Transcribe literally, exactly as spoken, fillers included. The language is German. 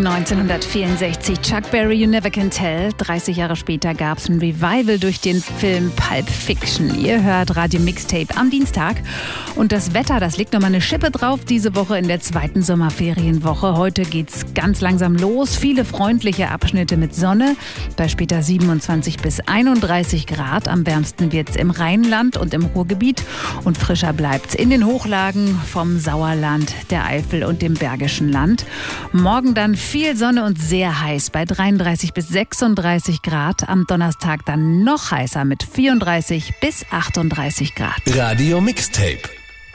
neunzehnhundertvierundsechzig, Chuck Berry, You Never Can Tell. dreißig Jahre später gab es ein Revival durch den Film Pulp Fiction. Ihr hört Radio Mixtape am Dienstag. Und das Wetter, das legt nochmal eine Schippe drauf diese Woche in der zweiten Sommerferienwoche. Heute geht's ganz langsam los. Viele freundliche Abschnitte mit Sonne. Bei später siebenundzwanzig bis einunddreißig Grad. Am wärmsten wird's im Rheinland und im Ruhrgebiet. Und frischer bleibt's in den Hochlagen vom Sauerland, der Eifel und dem Bergischen Land. Morgen dann viel Sonne und sehr heiß bei dreiunddreißig bis sechsunddreißig Grad. Am Donnerstag dann noch heißer mit vierunddreißig bis achtunddreißig Grad. Radio Mixtape.